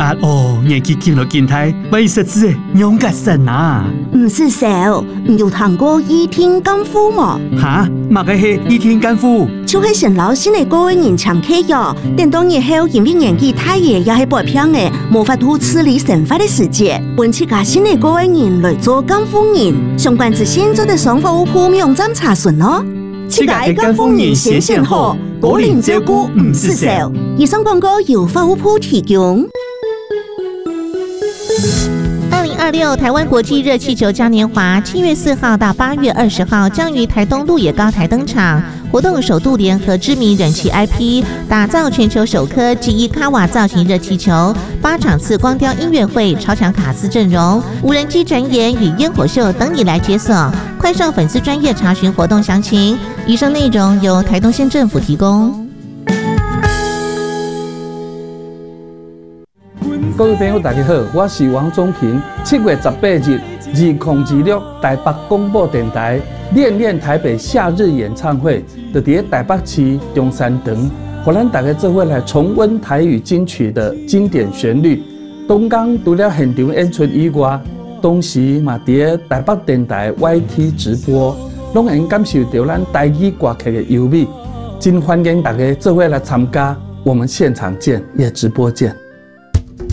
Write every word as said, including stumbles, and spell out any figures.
啊哦，年纪轻了健态，为实质的勇敢神啊！ 唔是少，你有听过倚天干夫吗？ 哈，嘛个是倚天干夫， 就是陈老师的个人常客哟。等到日后因为年纪太爷也是白偏的，无法度处理神法的世界，揾起家新的个人来做干夫人。相关资讯做的上服务铺网站查询哦。 七个干夫人先选好，个人照顾唔是少。 以上广告由服务铺提供。 二零二六台湾国际热气球嘉年华七月四号到八月二十号将于台东鹿野高台登场。活动首度联合知名人气 I P， 打造全球首颗记忆卡瓦造型热气球，八场次光雕音乐会、超强卡司阵容、无人机展演与烟火秀等你来解锁。快上粉丝专页查询活动详情。以上内容由台东县政府提供。 各位朋友，大家好，我是王宗平。七月十八日，二零二六台北广播电台恋恋台北夏日演唱会，就伫台北市中山堂，互咱大家做伙来重温台语金曲的经典旋律。东港除了现场演出以外，同时嘛伫台北电台 Y T 直播，拢能感受到咱台语歌曲的优美。真欢迎大家做伙来参加，我们现场见，也直播见。